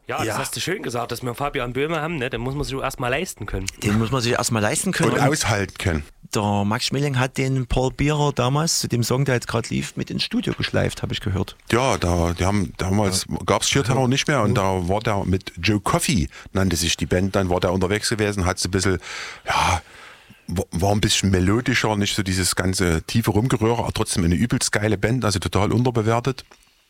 Ja, das hast du schön gesagt, dass wir Fabian Böhme haben, ne? Den muss man sich erst mal leisten können. Den muss man sich erstmal leisten können. Und aushalten können. Der Max Schmeling hat den Paul Bierer damals zu dem Song, der jetzt gerade lief, mit ins Studio geschleift, habe ich gehört. Ja, damals gab es Sheer Terror nicht mehr und da war der mit Joe Coffey, nannte sich die Band, dann war der unterwegs gewesen, hat so ein bisschen, war ein bisschen melodischer, nicht so dieses ganze tiefe Rumgerühre, aber trotzdem eine übelst geile Band, also total unterbewertet.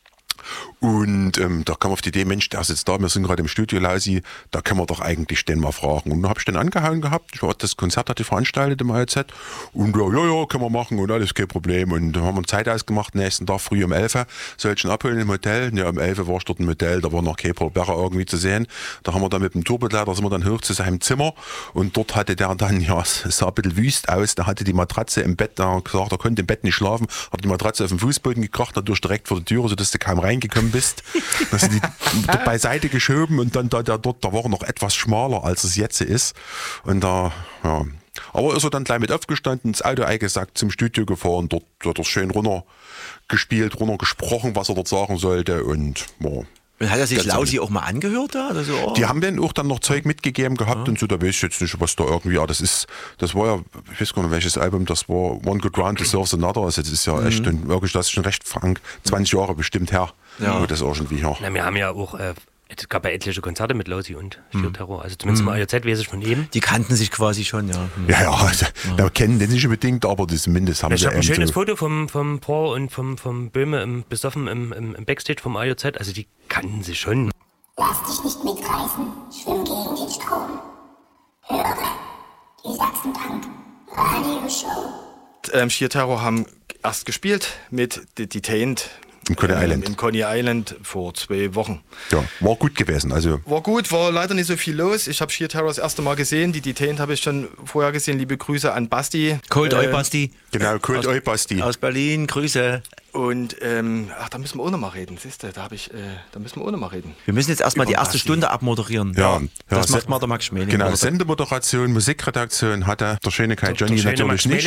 Und da kam auf die Idee, Mensch, der ist jetzt da, wir sind gerade im Studio, Lausi, da können wir doch eigentlich den mal fragen. Und dann habe ich den angehauen gehabt, das Konzert hatte veranstaltet im AOZ und ja, können wir machen und alles, kein Problem. Und dann haben wir Zeit ausgemacht, nächsten Tag früh um 11 soll ich ihn abholen im Hotel. Ja, um 11 war ich dort im Hotel, da war noch kein Paul Bierer irgendwie zu sehen. Da haben wir dann mit dem Tourbegleiter, sind wir dann hoch zu seinem Zimmer und dort hatte der dann, es sah ein bisschen wüst aus, der hatte die Matratze im Bett, da hat gesagt, er konnte im Bett nicht schlafen, hat die Matratze auf den Fußboden gekracht, dadurch direkt vor der Tür, sodass du kaum reingekommen bist. Da sind die beiseite geschoben und dann da war er noch etwas schmaler, als es jetzt ist. Und aber ist er dann gleich mit aufgestanden, ins Auto eingesackt, zum Studio gefahren, dort wird er schön runtergespielt, runtergesprochen, was er dort sagen sollte und Und hat er sich Lausi auch mal angehört da? Oder so? Die haben denen auch dann noch Zeug mitgegeben gehabt und so, da weiß ich jetzt nicht, was da irgendwie, das war ja, ich weiß gar nicht, welches Album, das war One Good Round Deserves Another, also das ist ja echt, wirklich, das ist schon recht frank, 20 Jahre bestimmt her, wo das irgendwie her. Na, wir haben ja auch, es gab ja etliche Konzerte mit Lausi und Sheer Terror, also zumindest mal AOZ weiß ich von ihm. Die kannten sich quasi schon, ja. Also, wir kennen den nicht unbedingt, aber zumindest haben Ich sie habe ein schönes Foto vom Paul und vom Böhme besoffen im Backstage vom AOZ, also die kannten sich schon. Lass dich nicht mitreißen, schwimm gegen den Strom. Höre die Sachsen-Punk Radioshow. Sheer Terror haben erst gespielt mit Detained im Coney Island. Im Coney Island vor 2 Wochen. Ja, war gut gewesen. Also war gut, war leider nicht so viel los. Ich habe Sheer Terror das erste Mal gesehen. Die Detained habe ich schon vorher gesehen. Liebe Grüße an Basti. Cold Oi Basti. Genau, Cold Oi Basti. Aus Berlin, Grüße. Und da müssen wir auch noch mal reden. Siehst du, da müssen wir auch noch mal reden. Wir müssen jetzt erstmal die erste Stunde abmoderieren. Ja, das macht mal der Max Schmeling. Genau, Sendemoderation, Musikredaktion hatte der schöne Kai Johnny natürlich nicht.